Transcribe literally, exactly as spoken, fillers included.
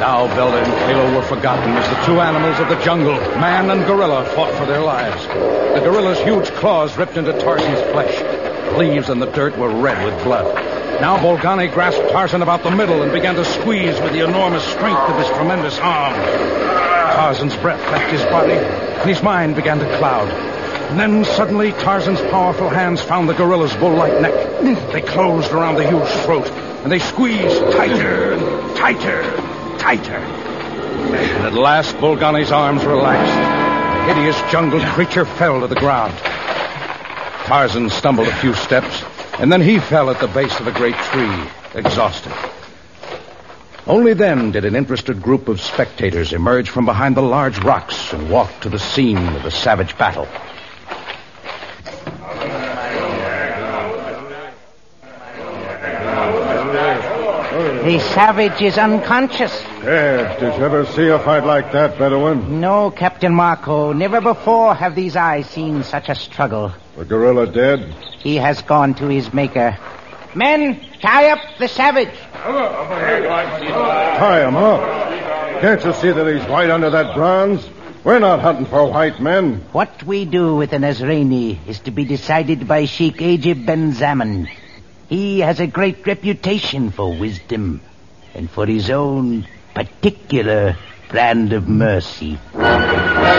Now Velda and Kalo were forgotten as the two animals of the jungle, man and gorilla, fought for their lives. The gorilla's huge claws ripped into Tarzan's flesh. The leaves and the dirt were red with blood. Now Bolgani grasped Tarzan about the middle and began to squeeze with the enormous strength of his tremendous arms. Tarzan's breath left his body, and his mind began to cloud. And then suddenly Tarzan's powerful hands found the gorilla's bull-like neck. They closed around the huge throat, and they squeezed tighter and tighter and tighter. And at last Bolgani's arms relaxed. The hideous jungle creature fell to the ground. Tarzan stumbled a few steps, and then he fell at the base of a great tree, exhausted. Only then did an interested group of spectators emerge from behind the large rocks and walk to the scene of the savage battle. The savage is unconscious. Yes, did you ever see a fight like that, Bedouin? No, Captain Marco. Never before have these eyes seen such a struggle. The gorilla dead? He has gone to his maker. Men, tie up the savage. Tie him up? Can't you see that he's white under that bronze? We're not hunting for white men. What we do with an Azraini is to be decided by Sheikh Ajib Ben Zaman. He has a great reputation for wisdom and for his own particular brand of mercy.